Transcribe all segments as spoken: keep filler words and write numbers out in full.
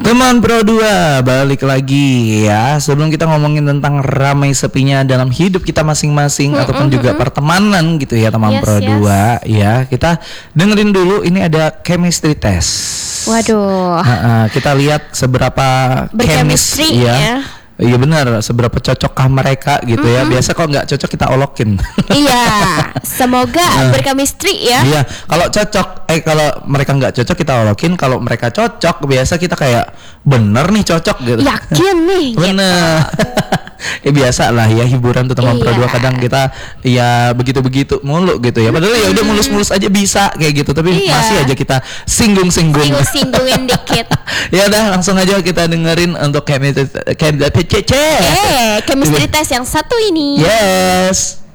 Teman Pro dua, balik lagi ya. Sebelum kita ngomongin tentang ramai sepinya dalam hidup kita masing-masing, mm, ataupun mm, juga mm. pertemanan gitu ya teman yes, Pro dua yes. ya. Kita dengerin dulu, ini ada chemistry test. Waduh. Nah, uh, kita lihat seberapa berchemistry ya. ya. Iya benar, seberapa cocokkah mereka gitu mm-hmm. ya. Biasa kalau nggak cocok kita olokin. Iya, semoga uh, berchemistry ya. Iya, kalau cocok, eh kalau mereka nggak cocok kita olokin. Kalau mereka cocok, biasa kita kayak bener nih cocok gitu. Yakin nih. Bener. Gitu. Ya biasa lah ya, hiburan tuh teman iya. Pro dua, kadang kita ya begitu-begitu mulu gitu ya. Padahal ya udah mulus-mulus aja bisa kayak gitu, tapi iya. masih aja kita singgung-singgung. Singgung-singgungin dikit. Ya udah, langsung aja kita dengerin untuk chemistry test. Eh, chemistry test yang satu ini. Yes.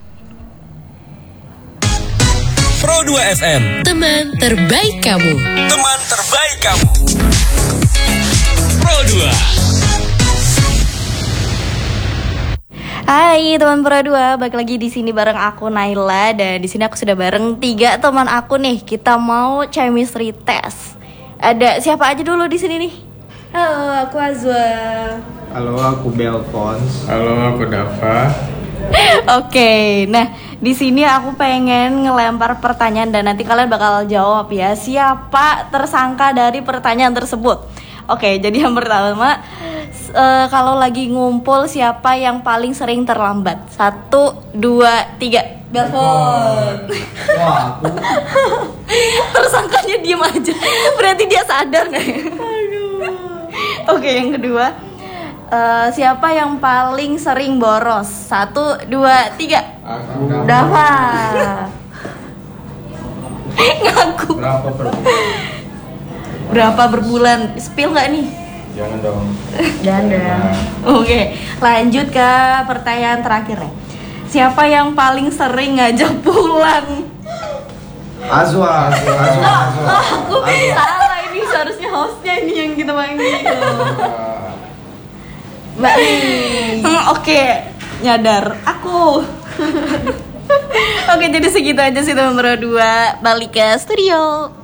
Pro dua F M, teman terbaik kamu. Teman terbaik kamu. Pro dua. Hai teman Pro dua, balik lagi di sini bareng aku Naila, dan di sini aku sudah bareng tiga teman aku nih. Kita mau chemistry test. Ada siapa aja dulu di sini nih? Halo, aku Azwa. Halo, aku Belfons. Halo, aku Dava. Oke, nah di sini aku pengen ngelempar pertanyaan dan nanti kalian bakal jawab ya. Siapa tersangka dari pertanyaan tersebut? Oke, jadi yang pertama, uh, kalau lagi ngumpul siapa yang paling sering terlambat? Satu, dua, tiga. Belfon. Wah, aku. Tersangkanya diem aja. Berarti dia sadar nggak? Aduh. Oke, yang kedua, uh, siapa yang paling sering boros? Satu, dua, tiga. Aku. Dava. Ngaku. Berapa per Berapa berbulan? Spill nggak nih? Jangan dong. Jangan dong. Oke, lanjut ke pertanyaan terakhir nih. Siapa yang paling sering ngajak pulang? Azwa. Azwa. Azwa. Oh, oh, aku Azwa. Salah, ini seharusnya hostnya ini yang kita panggil. Mbak Lee. Hmm, Oke, nyadar. Aku. Oke, jadi segitu aja sih teman Pro dua. Balik ke studio.